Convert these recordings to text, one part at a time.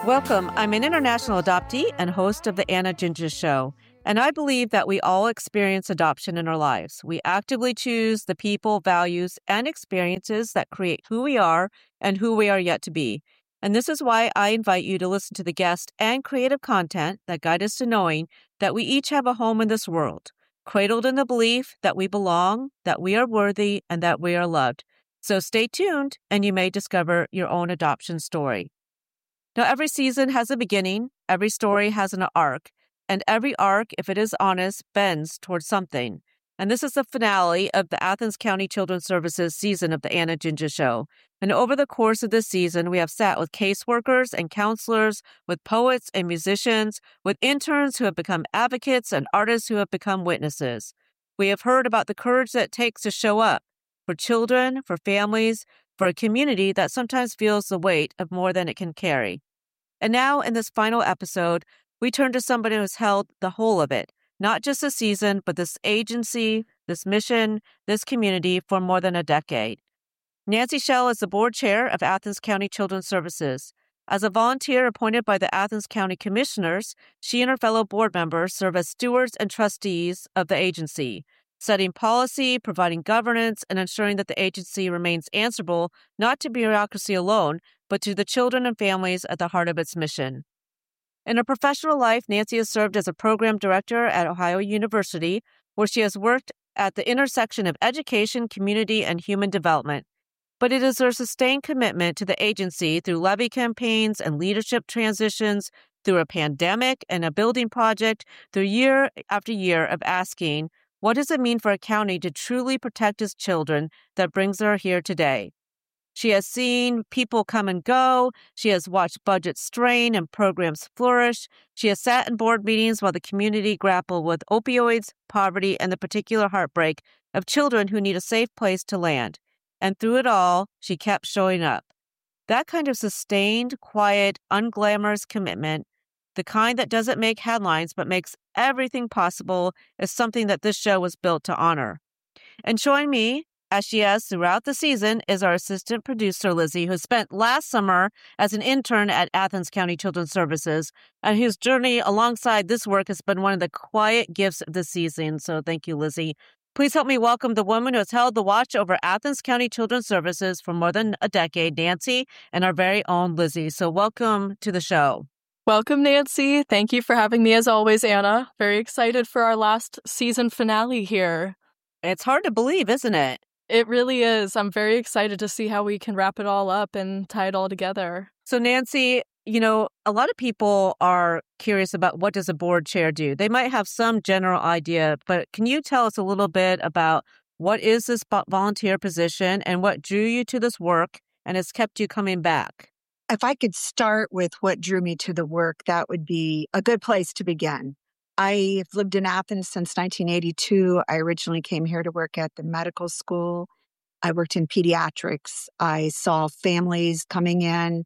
Welcome. I'm an international adoptee and host of the Anna Ginger Show, and I believe that we all experience adoption in our lives. We actively choose the people, values, and experiences that create who we are and who we are yet to be. And this is why I invite you to listen to the guest and creative content that guide us to knowing that we each have a home in this world, cradled in the belief that we belong, that we are worthy, and that we are loved. So stay tuned, and you may discover your own adoption story. Now, every season has a beginning, every story has an arc, and every arc, if it is honest, bends towards something. And this is the finale of the Athens County Children's Services season of the Anna Ginger Show. And over the course of this season, we have sat with caseworkers and counselors, with poets and musicians, with interns who have become advocates and artists who have become witnesses. We have heard about the courage that it takes to show up for children, for families, for a community that sometimes feels the weight of more than it can carry. And now, in this final episode, we turn to somebody who has held the whole of it, not just a season, but this agency, this mission, this community for more than a decade. Nancy Schell is the board chair of Athens County Children's Services. As a volunteer appointed by the Athens County Commissioners, she and her fellow board members serve as stewards and trustees of the agency, setting policy, providing governance, and ensuring that the agency remains answerable not to bureaucracy alone, but to the children and families at the heart of its mission. In her professional life, Nancy has served as a program director at Ohio University, where she has worked at the intersection of education, community, and human development. But it is her sustained commitment to the agency through levy campaigns and leadership transitions, through a pandemic and a building project, through year after year of asking, what does it mean for a county to truly protect its children that brings her here today? She has seen people come and go. She has watched budgets strain and programs flourish. She has sat in board meetings while the community grappled with opioids, poverty, and the particular heartbreak of children who need a safe place to land. And through it all, she kept showing up. That kind of sustained, quiet, unglamorous commitment, the kind that doesn't make headlines but makes everything possible, is something that this show was built to honor. And join me, as she has throughout the season, is our assistant producer, Lizzie, who spent last summer as an intern at Athens County Children's Services, and whose journey alongside this work has been one of the quiet gifts of the season. So thank you, Lizzie. Please help me welcome the woman who has held the watch over Athens County Children's Services for more than a decade, Nancy, and our very own Lizzie. So welcome to the show. Welcome, Nancy. Thank you for having me as always, Anna. Very excited for our last season finale here. It's hard to believe, isn't it? It really is. I'm very excited to see how we can wrap it all up and tie it all together. So, Nancy, a lot of people are curious about what does a board chair do? They might have some general idea, but can you tell us a little bit about what is this volunteer position and what drew you to this work and has kept you coming back? If I could start with what drew me to the work, that would be a good place to begin. I've lived in Athens since 1982. I originally came here to work at the medical school. I worked in pediatrics. I saw families coming in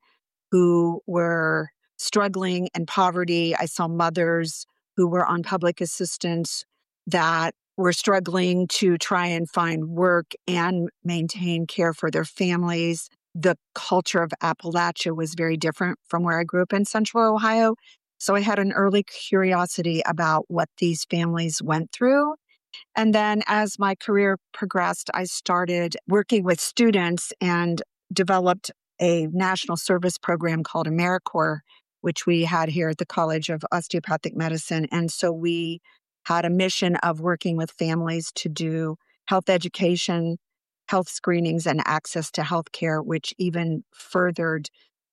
who were struggling in poverty. I saw mothers who were on public assistance that were struggling to try and find work and maintain care for their families. The culture of Appalachia was very different from where I grew up in Central Ohio. So I had an early curiosity about what these families went through. And then as my career progressed, I started working with students and developed a national service program called AmeriCorps, which we had here at the College of Osteopathic Medicine. And so we had a mission of working with families to do health education, health screenings, and access to health care, which even furthered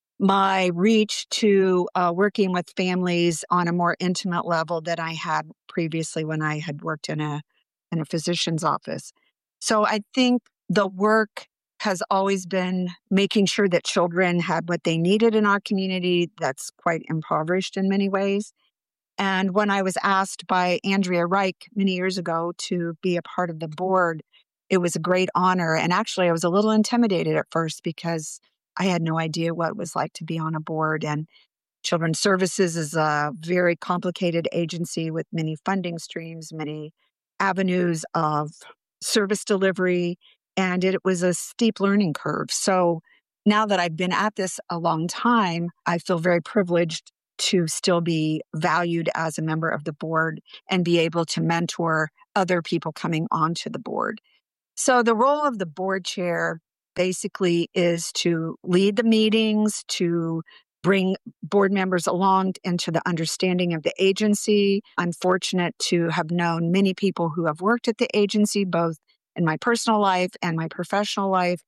my reach to working with families on a more intimate level than I had previously when I had worked in a physician's office. So I think the work has always been making sure that children had what they needed in our community that's quite impoverished in many ways. And when I was asked by Andrea Reich many years ago to be a part of the board, it was a great honor. And actually, I was a little intimidated at first because I had no idea what it was like to be on a board. And Children's Services is a very complicated agency with many funding streams, many avenues of service delivery, and it was a steep learning curve. So now that I've been at this a long time, I feel very privileged to still be valued as a member of the board and be able to mentor other people coming onto the board. So the role of the board chair basically is to lead the meetings, to bring board members along into the understanding of the agency. I'm fortunate to have known many people who have worked at the agency, both in my personal life and my professional life.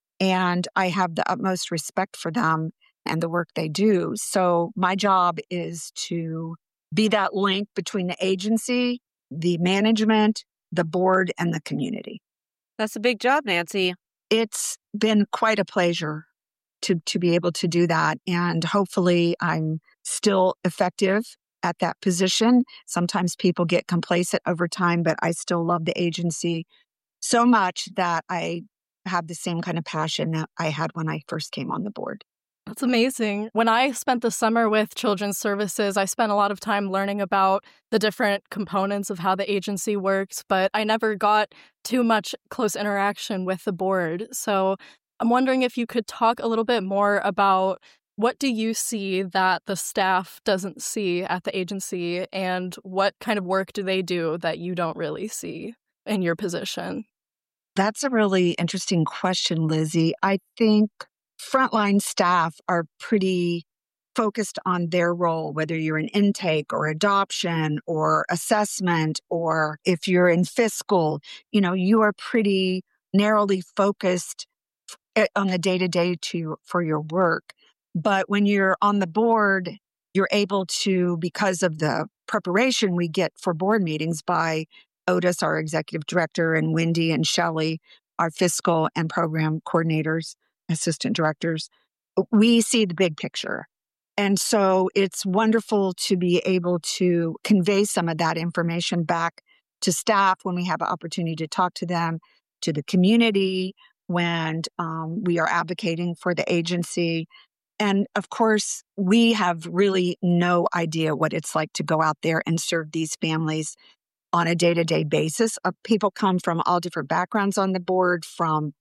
And I have the utmost respect for them and the work they do. So my job is to be that link between the agency, the management, the board, and the community. That's a big job, Nancy. It's been quite a pleasure to be able to do that. And hopefully I'm still effective at that position. Sometimes people get complacent over time, but I still love the agency so much that I have the same kind of passion that I had when I first came on the board. That's amazing. When I spent the summer with Children's Services, I spent a lot of time learning about the different components of how the agency works, but I never got too much close interaction with the board. So I'm wondering if you could talk a little bit more about what do you see that the staff doesn't see at the agency, and what kind of work do they do that you don't really see in your position? That's a really interesting question, Lizzie. I think frontline staff are pretty focused on their role, whether you're in intake or adoption or assessment, or if you're in fiscal, you are pretty narrowly focused on the day-to-day for your work. But when you're on the board, you're able to, because of the preparation we get for board meetings by Otis, our executive director, and Wendy and Shelley, our fiscal and program coordinators, assistant directors, we see the big picture. And so it's wonderful to be able to convey some of that information back to staff when we have an opportunity to talk to them, to the community, when we are advocating for the agency. And of course, we have really no idea what it's like to go out there and serve these families on a day-to-day basis. People come from all different backgrounds on the board, from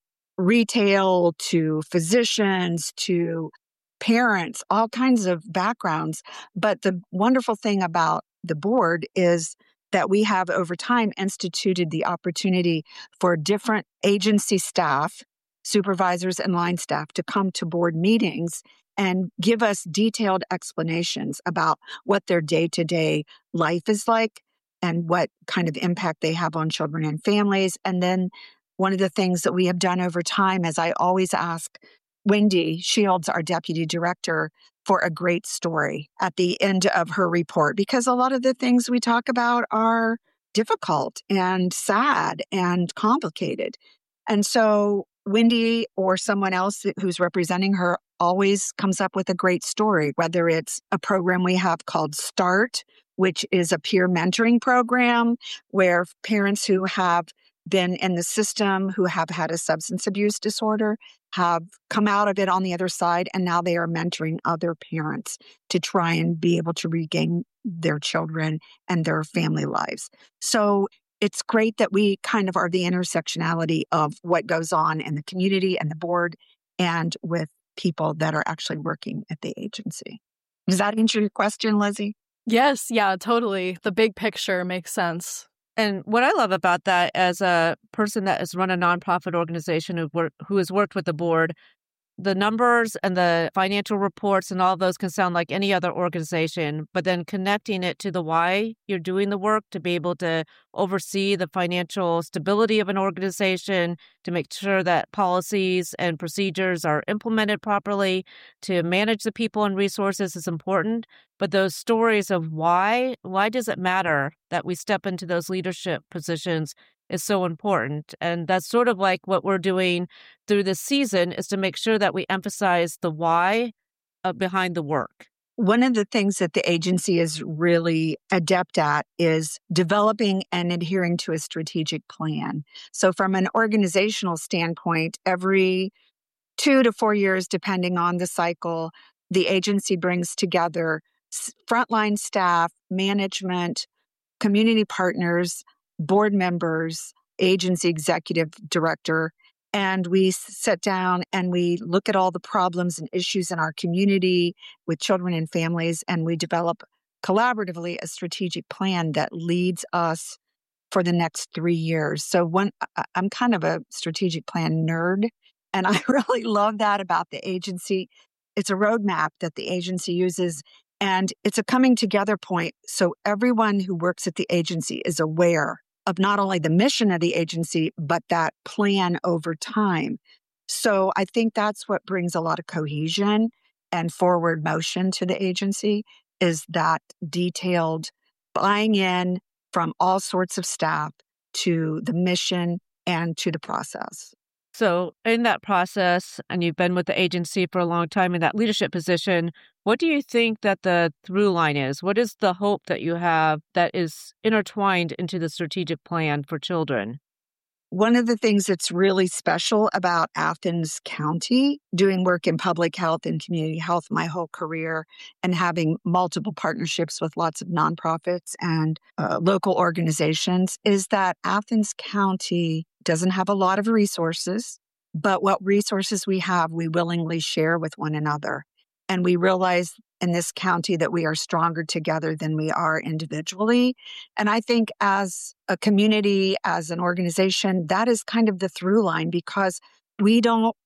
retail to physicians to parents, all kinds of backgrounds. But the wonderful thing about the board is that we have over time instituted the opportunity for different agency staff, supervisors and line staff, to come to board meetings and give us detailed explanations about what their day-to-day life is like and what kind of impact they have on children and families. And then one of the things that we have done over time is I always ask Wendy Shields, our deputy director, for a great story at the end of her report, because a lot of the things we talk about are difficult and sad and complicated. And so Wendy or someone else who's representing her always comes up with a great story, whether it's a program we have called START, which is a peer mentoring program where parents who have been in the system, who have had a substance abuse disorder, have come out of it on the other side, and now they are mentoring other parents to try and be able to regain their children and their family lives. So it's great that we kind of are the intersectionality of what goes on in the community and the board and with people that are actually working at the agency. Does that answer your question, Lizzie? Yes, yeah, totally. The big picture makes sense. And what I love about that, as a person that has run a nonprofit organization who has worked with the board, the numbers and the financial reports and all of those can sound like any other organization, but then connecting it to the why you're doing the work, to be able to oversee the financial stability of an organization, to make sure that policies and procedures are implemented properly, to manage the people and resources is important. But those stories of why does it matter that we step into those leadership positions is so important. And that's sort of like what we're doing through this season, is to make sure that we emphasize the why behind the work. One of the things that the agency is really adept at is developing and adhering to a strategic plan. So from an organizational standpoint, every 2 to 4 years, depending on the cycle, the agency brings together frontline staff, management, community partners, board members, agency executive director, And we sit down and we look at all the problems and issues in our community with children and families, and we develop collaboratively a strategic plan that leads us for the next 3 years. So I'm kind of a strategic plan nerd, and I really love that about the agency. It's a roadmap that the agency uses, and it's a coming together point. So everyone who works at the agency is aware of not only the mission of the agency, but that plan over time. So I think that's what brings a lot of cohesion and forward motion to the agency, is that detailed buying in from all sorts of staff to the mission and to the process. So, in that process, and you've been with the agency for a long time in that leadership position, what do you think that the through line is? What is the hope that you have that is intertwined into the strategic plan for children? One of the things that's really special about Athens County, doing work in public health and community health my whole career, and having multiple partnerships with lots of nonprofits and local organizations, is that Athens County doesn't have a lot of resources, but what resources we have, we willingly share with one another. And we realize in this county that we are stronger together than we are individually. And I think as a community, as an organization, that is kind of the through line, because we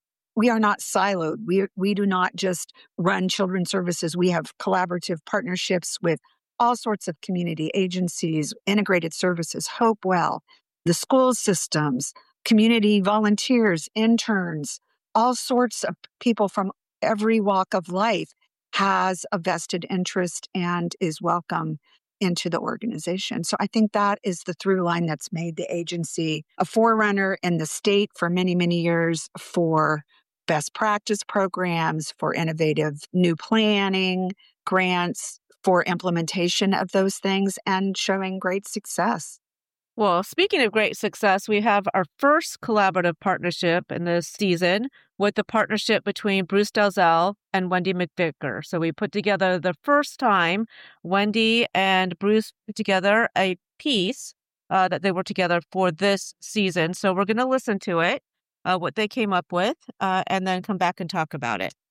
are not siloed. We do not just run children's services. We have collaborative partnerships with all sorts of community agencies, integrated services, Hopewell, the school systems, community volunteers, interns, all sorts of people from every walk of life has a vested interest and is welcome into the organization. So I think that is the through line that's made the agency a forerunner in the state for many, many years for best practice programs, for innovative new planning, grants, for implementation of those things, and showing great success. Well, speaking of great success, we have our first collaborative partnership in this season with the partnership between Bruce Dalzell and Wendy McVicker. So we put together the first time Wendy and Bruce put together a piece that they were together for this season. So we're going to listen to it, what they came up with, and then come back and talk about it.